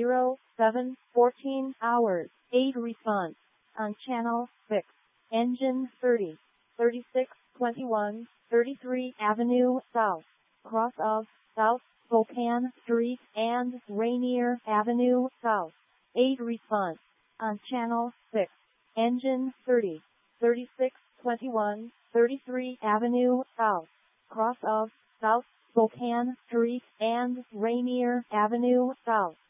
14 hours. 8 response. On channel 6. Engine 30. 3621 33 Avenue South. Cross of South Spokane Street and Rainier Avenue South. 8 response. On channel 6. Engine 30. 3621 33 Avenue South. Cross of South Spokane Street and Rainier Avenue South.